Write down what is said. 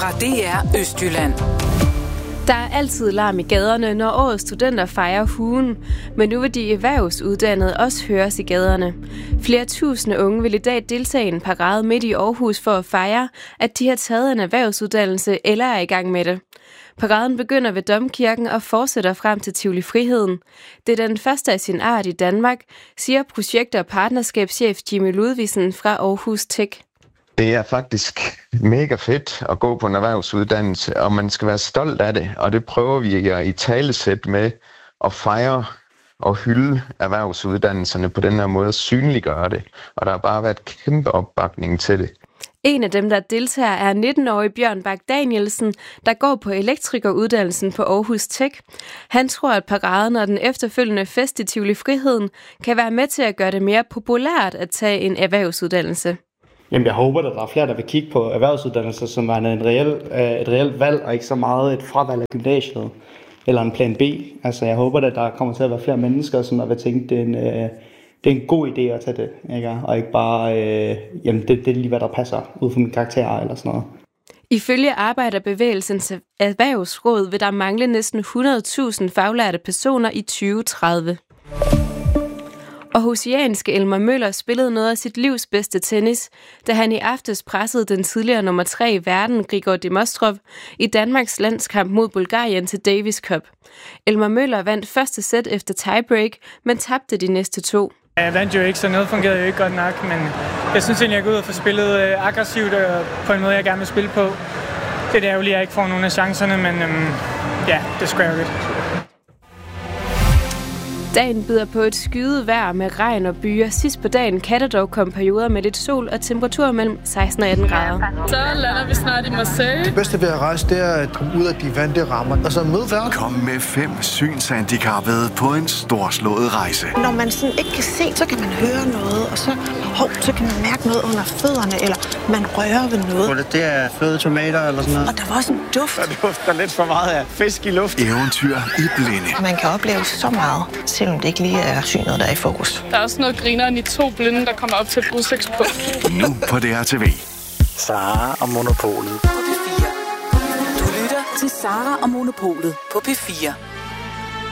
fra DR Østjylland. Der er altid larm i gaderne, når årets studenter fejrer hugen, men nu vil de erhvervsuddannede også høres i gaderne. Flere tusinde unge vil i dag deltage i en parade midt i Aarhus for at fejre, at de har taget en erhvervsuddannelse eller er i gang med det. Paraden begynder ved Domkirken og fortsætter frem til Tivoli Friheden. Det er den første af sin art i Danmark, siger projekt- og partnerskabschef Jimmy Ludvigsen fra Aarhus Tech. Det er faktisk mega fedt at gå på en erhvervsuddannelse, og man skal være stolt af det. Og det prøver vi at italesætte med at fejre og hylde erhvervsuddannelserne på den her måde, synliggøre det. Og der har bare været kæmpe opbakning til det. En af dem, der deltager, er 19-årig Bjørn Bak Danielsen, der går på elektrikeruddannelsen på Aarhus Tech. Han tror, at paraden og den efterfølgende fest i Tivoli Friheden kan være med til at gøre det mere populært at tage en erhvervsuddannelse. Jamen, jeg håber, at der er flere, der vil kigge på erhvervsuddannelser, som er et reelt valg, og ikke så meget et fravalg af gymnasiet eller en plan B. Altså, jeg håber, at der kommer til at være flere mennesker, som vil tænke, det er en god idé at tage det, ikke? Og ikke bare, det er lige, hvad der passer ud fra min karakter eller sådan noget. Ifølge Arbejderbevægelsens Erhvervsråd vil der mangle næsten 100.000 faglærte personer i 2030. Og hosianske Elmer Møller spillede noget af sit livs bedste tennis, da han i aftes pressede den tidligere nummer 3 i verden, Grigor Dimitrov, i Danmarks landskamp mod Bulgarien til Davis Cup. Elmer Møller vandt første sæt efter tiebreak, men tabte de næste 2. Jeg vandt jo ikke, så noget fungerede jo ikke godt nok, men jeg synes egentlig, jeg går ud og får spillet aggressivt på en måde, jeg gerne vil spille på. Det er ærgerligt, at jeg ikke får nogen af chancerne, men det skulle jeg jo lidt. Dagen byder på et skyet vejr med regn og byer. Sidst på dagen kan der dog komme perioder med lidt sol og temperatur mellem 16 og 18 grader. Så lander vi snart i Marseille. Det bedste ved at rejse, det er at komme ud af de vante rammer og så møde verden. Kom med 5 synshandicappede på en storslået rejse. Når man sådan ikke kan se, så kan man høre noget, og så kan man mærke noget under fødderne, eller man rører ved noget. Det er fløde tomater eller sådan noget. Og der var også en duft. Der dufter lidt for meget af fisk i luft. Eventyr i blinde. Man kan opleve så meget, selvom det ikke lige er synet, der er i fokus. Der er også noget grineren i 2 blinde, der kommer op til brudsex på. Nu på DRTV. Sara og Monopolet. På P4. Du lytter til Sara og Monopolet på P4.